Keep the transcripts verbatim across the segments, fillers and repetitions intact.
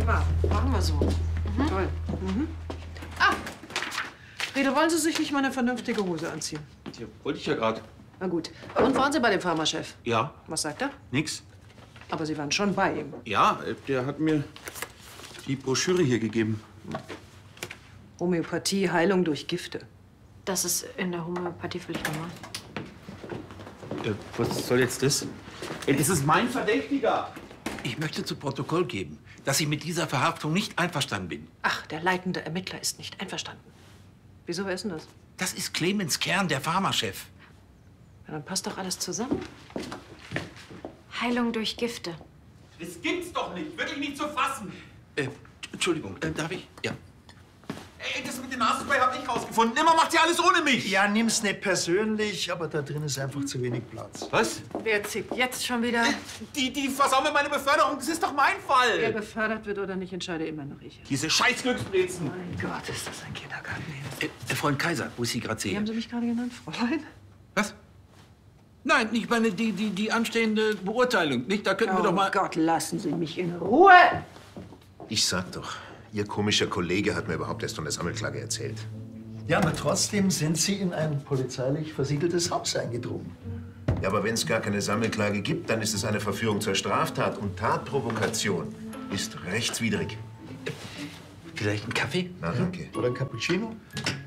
Prima. Machen wir so. Mhm. Toll. Mhm. Ah! Rita, wollen Sie sich nicht mal eine vernünftige Hose anziehen? Ja, wollte ich ja gerade. Na gut. Und waren Sie bei dem Pharmachef? Ja. Was sagt er? Nix. Aber Sie waren schon bei ihm. Ja, der hat mir die Broschüre hier gegeben. Homöopathie, Heilung durch Gifte. Das ist in der Homöopathie völlig normal. Äh, was soll jetzt das? Ey, das ist mein Verdächtiger. Ich möchte zu Protokoll geben, dass ich mit dieser Verhaftung nicht einverstanden bin. Ach, der leitende Ermittler ist nicht einverstanden. Wieso, wer ist denn das? Das ist Clemens Kern, der Pharmachef. Ja, dann passt doch alles zusammen. Heilung durch Gifte. Das gibt's doch nicht. Wirklich nicht zu fassen. Äh, Entschuldigung, äh, darf ich? Ja. Ey, das mit dem Nasenspray hab ich rausgefunden. Immer macht ihr alles ohne mich. Ja, nimm's nicht persönlich, aber da drin ist einfach zu wenig Platz. Was? Wer zieht jetzt schon wieder? Die, die versauen mir meine Beförderung. Das ist doch mein Fall. Wer befördert wird oder nicht, entscheide immer noch ich. Diese scheiß Glücksbrezen. Mein Gott, ist das ein Kindergarten hier. Äh, Freund Kaiser, wo ich Sie gerade Wie sehe. haben Sie mich gerade genannt, Fräulein? Was? Nein, ich meine die, die, die anstehende Beurteilung. Nicht? Da könnten wir doch mal... Oh Gott, lassen Sie mich in Ruhe! Ich sag doch, Ihr komischer Kollege hat mir überhaupt erst von der Sammelklage erzählt. Ja, aber trotzdem sind Sie in ein polizeilich versiegeltes Haus eingedrungen. Ja, aber wenn es gar keine Sammelklage gibt, dann ist es eine Verführung zur Straftat. Und Tatprovokation ist rechtswidrig. Vielleicht einen Kaffee? Na, danke. Oder ein Cappuccino?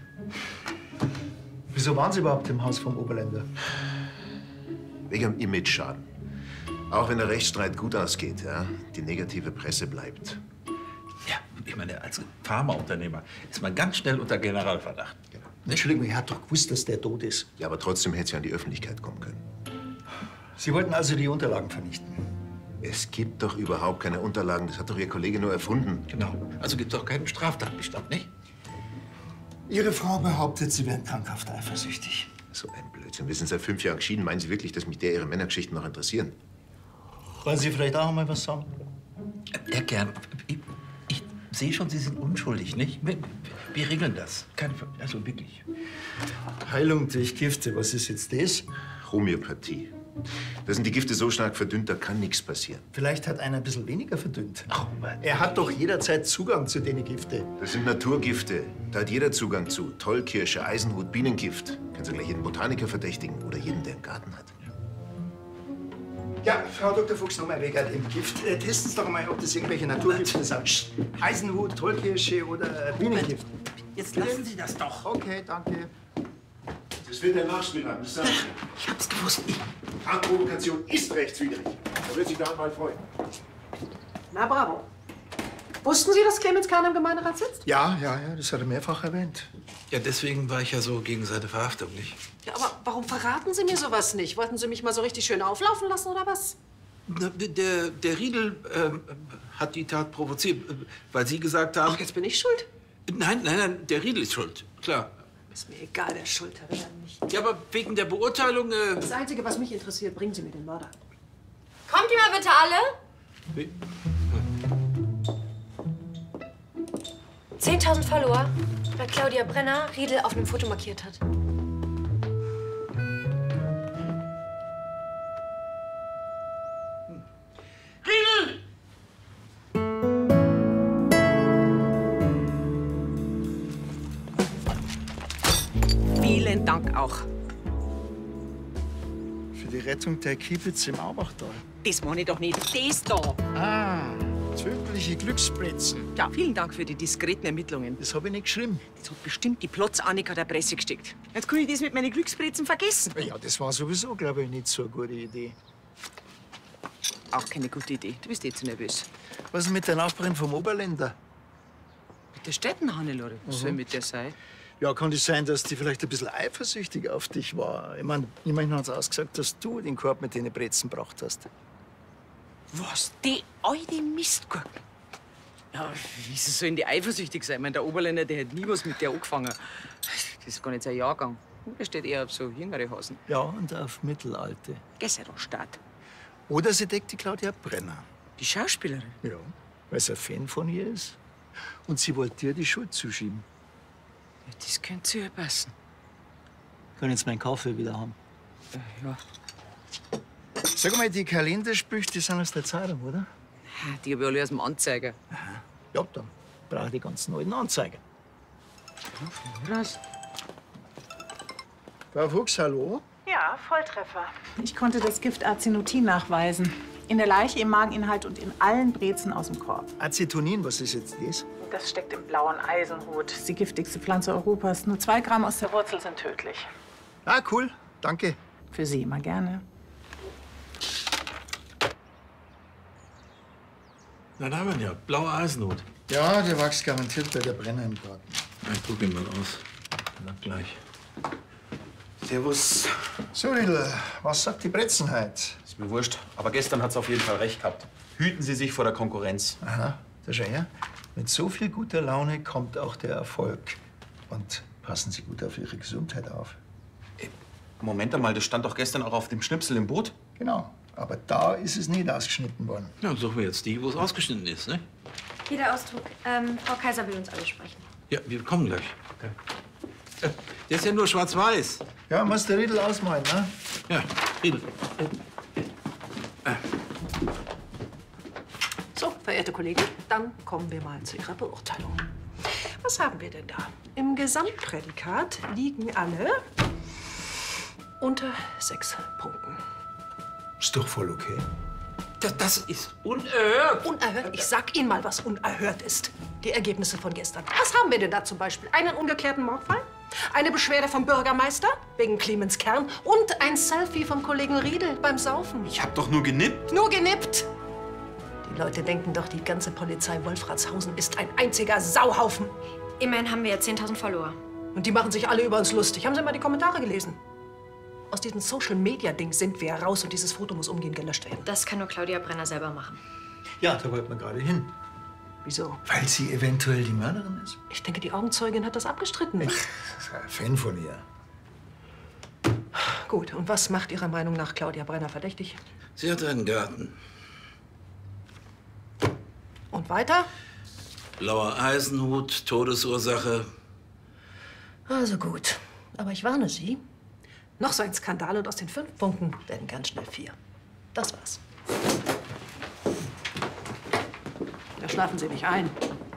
Wieso waren Sie überhaupt im Haus vom Oberländer? Wegen dem Image-Schaden. Auch wenn der Rechtsstreit gut ausgeht, ja, die negative Presse bleibt. Ja, ich meine, als Pharmaunternehmer ist man ganz schnell unter Generalverdacht. Genau. Entschuldigung, er hat doch gewusst, dass der tot ist. Ja, aber trotzdem hätte es ja an die Öffentlichkeit kommen können. Sie wollten also die Unterlagen vernichten? Es gibt doch überhaupt keine Unterlagen. Das hat doch Ihr Kollege nur erfunden. Genau. Also gibt es auch keinen Straftatbestand, nicht? Ihre Frau behauptet, Sie wären krankhaft eifersüchtig. So ein Blödsinn. Wir sind seit fünf Jahren geschieden. Meinen Sie wirklich, dass mich der Ihre Männergeschichten noch interessieren? Wollen Sie vielleicht auch mal was sagen? Herr Kern, ich, ich sehe schon, Sie sind unschuldig, nicht? Wir, wir regeln das. Keine, also wirklich. Heilung durch Gifte, was ist jetzt das? Homöopathie. Da sind die Gifte so stark verdünnt, da kann nichts passieren. Vielleicht hat einer ein bisschen weniger verdünnt. Ach, Mann. Er hat doch jederzeit Zugang zu den Gifte. Das sind Naturgifte. Da hat jeder Zugang zu. Tollkirsche, Eisenhut, Bienengift. Kannst du gleich jeden Botaniker verdächtigen oder jeden, der einen Garten hat. Ja, Frau Doktor Fuchs, nochmal wegen dem Gift. Äh, testen Sie doch mal, ob das irgendwelche Naturgifte sind. Eisenhut, Tollkirsche oder Bienengift. Jetzt lassen Sie das doch. Okay, danke. Das wird der Nachspiel haben, das sage ich. Ich hab's gewusst. Ich Tatprovokation ist rechtswidrig. Da wird sich der Anwalt freuen. Na, bravo. Wussten Sie, dass Clemens Kern im Gemeinderat sitzt? Ja, ja, ja, das hat er mehrfach erwähnt. Ja, deswegen war ich ja so gegen seine Verhaftung, nicht? Ja, aber warum verraten Sie mir sowas nicht? Wollten Sie mich mal so richtig schön auflaufen lassen, oder was? Na, Der, der Riedel ähm, hat die Tat provoziert, äh, weil Sie gesagt haben... Ach, jetzt bin ich schuld? Nein, nein, nein, der Riedel ist schuld, klar. Ist mir egal, wer schuld hat oder nicht. Ja, aber wegen der Beurteilung... Äh, Das Einzige, was mich interessiert, bringen Sie mir den Mörder. Kommt ihr mal bitte alle? wie- zehntausend Follower, weil Claudia Brenner Riedel auf einem Foto markiert hat. Riedel! Vielen Dank auch. Für die Rettung der Kiebitz im Aubachtal. Das meine ich doch nicht. Das da. Ah, tödliche Glücksspritzen. Ja, vielen Dank für die diskreten Ermittlungen. Das habe ich nicht geschrieben. Das hat bestimmt die Plotz-Annika der Presse gesteckt. Jetzt kann ich das mit meinen Glücksbritzen vergessen. Ja, das war sowieso, glaube ich, nicht so eine gute Idee. Auch keine gute Idee. Du bist jetzt nervös. Was ist mit der Nachbarin vom Oberländer? Mit der Städten-Hannelore. Was soll mit der sein? Ja, kann es sein, dass die vielleicht ein bisschen eifersüchtig auf dich war? Ich meine, immerhin hat sie ausgesagt, dass du den Korb mit den Brezen gebracht hast. Was? Die alte Mistgurken? Ja, wieso sollen die eifersüchtig sein? Ich meine, der Oberländer, der hat nie was mit der angefangen. Das ist gar nicht sein Jahrgang. Er steht eher auf so jüngere Hasen. Ja, und auf Mittelalte. Gesserstadt. Oder sie deckt die Claudia Brenner. Die Schauspielerin. Ja, weil sie ein Fan von ihr ist. Und sie wollte dir die Schuld zuschieben. Ja, das könnte zu ihr passen. Ich kann jetzt meinen Kaffee wieder haben. Äh, ja. Sag mal, die Kalendersprüche, die sind aus der Zeitung, oder? Die habe ich alle aus dem Anzeiger. Aha. Ja, dann brauche ich die ganzen alten Anzeigen. Was? Frau Fuchs, hallo? Ja, Volltreffer. Ich konnte das Gift Acetonin nachweisen. In der Leiche, im Mageninhalt und in allen Brezen aus dem Korb. Acetonin, was ist jetzt das? Das steckt im blauen Eisenhut. Das ist die giftigste Pflanze Europas. Nur zwei Gramm aus der Wurzel sind tödlich. Ah, cool. Danke. Für Sie immer gerne. Na, da haben wir ihn ja. Blauer Eisenhut. Ja, der wächst garantiert bei der Brenner im Garten. Na, ich guck ihn mal aus. Na, gleich. Servus. So, Riedl, was sagt die Bretzenheit? Ist mir wurscht. Aber gestern hat sie auf jeden Fall recht gehabt. Hüten Sie sich vor der Konkurrenz. Aha, da schau her. Mit so viel guter Laune kommt auch der Erfolg. Und passen Sie gut auf Ihre Gesundheit auf. Moment einmal, das stand doch gestern auch auf dem Schnipsel im Boot. Genau. Aber da ist es nicht ausgeschnitten worden. Ja, dann suchen wir jetzt die, wo es ausgeschnitten ist, ne? Hier der Ausdruck. Ähm, Frau Kaiser will uns alle sprechen. Ja, wir kommen gleich. Äh, Der ist ja nur schwarz-weiß. Ja, muss der Riedl ausmalen, ne? Ja, Riedel. So, verehrte Kollegen, dann kommen wir mal zu Ihrer Beurteilung. Was haben wir denn da? Im Gesamtprädikat liegen alle unter sechs Punkten. Ist doch voll okay. Das, das ist unerhört. Unerhört? Ich sag Ihnen mal, was unerhört ist. Die Ergebnisse von gestern. Was haben wir denn da zum Beispiel? Einen ungeklärten Mordfall? Eine Beschwerde vom Bürgermeister wegen Clemens Kern und ein Selfie vom Kollegen Riedel beim Saufen. Ich hab doch nur genippt. Nur genippt. Die Leute denken doch, die ganze Polizei Wolfratshausen ist ein einziger Sauhaufen. Immerhin haben wir ja zehntausend Follower. Und die machen sich alle über uns lustig. Haben Sie mal die Kommentare gelesen? Aus diesem Social-Media-Ding sind wir raus und dieses Foto muss umgehend gelöscht werden. Das kann nur Claudia Brenner selber machen. Ja, da wollten wir gerade hin. Wieso? Weil sie eventuell die Mörderin ist. Ich denke, die Augenzeugin hat das abgestritten. Ich bin ein Fan von ihr. Gut, und was macht Ihrer Meinung nach Claudia Brenner verdächtig? Sie hat einen Garten. Und weiter? Blauer Eisenhut, Todesursache. Also gut. Aber ich warne Sie. Noch so ein Skandal und aus den fünf Punkten werden ganz schnell vier. Das war's. Da schlafen Sie nicht ein.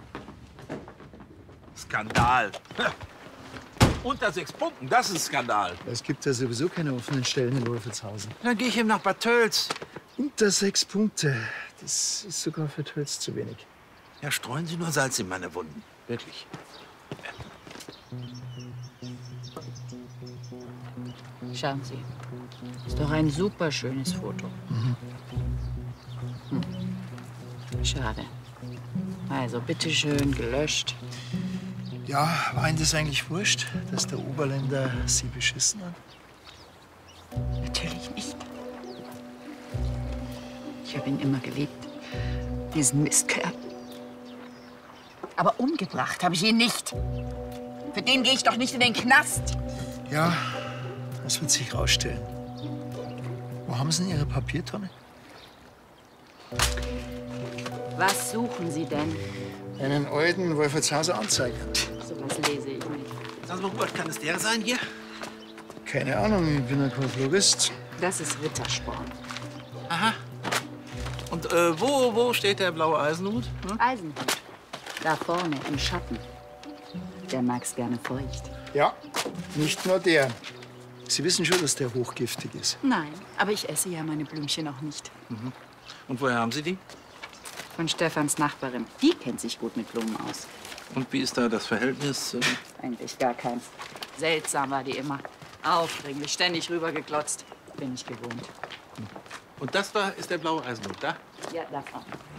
Skandal. Unter sechs Punkten, das ist Skandal. Es gibt ja sowieso keine offenen Stellen in Wolfratshausen. Dann gehe ich eben nach Bad Tölz. Unter sechs Punkte. Das ist sogar für Tölz zu wenig. Ja, streuen Sie nur Salz in meine Wunden. Wirklich. Schauen Sie. Ist doch ein super schönes Foto. Mhm. Hm. Schade. Also, bitteschön, gelöscht. Ja, war Ihnen das eigentlich wurscht, dass der Oberländer Sie beschissen hat? Natürlich nicht. Ich habe ihn immer geliebt. Diesen Mistkerl. Aber umgebracht habe ich ihn nicht. Für den gehe ich doch nicht in den Knast. Ja, das wird sich rausstellen. Wo haben Sie denn Ihre Papiertonne? Was suchen Sie denn? Einen alten Wolfratshauser Anzeiger. Sowas lese ich nicht. Sagen Sie mal, Hubert, kann es der sein hier? Keine Ahnung, ich bin ja kein Florist. Das ist Rittersporn. Aha. Und äh, wo, wo steht der blaue Eisenhut? Hm? Eisenhut. Da vorne im Schatten. Der mag's gerne feucht. Ja, nicht nur der. Sie wissen schon, dass der hochgiftig ist. Nein, aber ich esse ja meine Blümchen auch nicht. Mhm. Und woher haben Sie die? Von Stefans Nachbarin. Die kennt sich gut mit Blumen aus. Und wie ist da das Verhältnis? Äh? Eigentlich gar keins. Seltsam war die immer. Aufdringlich, ständig rübergeglotzt. Bin ich gewohnt. Und das da ist der blaue Eisenhut, da? Ja, da vorne.